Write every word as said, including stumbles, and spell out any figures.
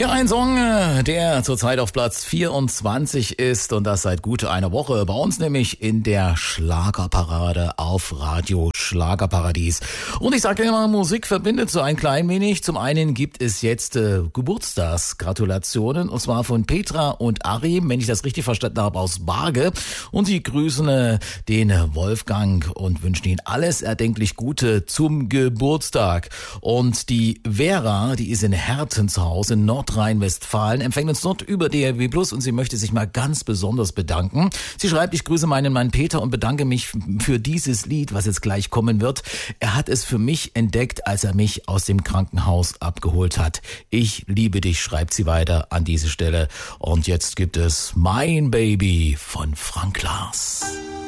Ja, ein Song, äh, der zurzeit auf Platz vierundzwanzig ist und das seit gut einer Woche. Bei uns nämlich in der Schlagerparade auf Radio Schlagerparadies. Und ich sage immer, Musik verbindet so ein klein wenig. Zum einen gibt es jetzt äh, Geburtstagsgratulationen und zwar von Petra und Arim, wenn ich das richtig verstanden habe, aus Barge. Und sie grüßen äh, den Wolfgang und wünschen ihn alles erdenklich Gute zum Geburtstag. Und die Vera, die ist in Herten zu Hause in Nordrhein-Westfalen, empfängt uns dort über D R B Plus und sie möchte sich mal ganz besonders bedanken. Sie schreibt, ich grüße meinen Mann Peter und bedanke mich für dieses Lied, was jetzt gleich kommen wird. Er hat es für mich entdeckt, als er mich aus dem Krankenhaus abgeholt hat. Ich liebe dich, schreibt sie weiter an diese Stelle. Und jetzt gibt es Mein Baby von Frank Lars.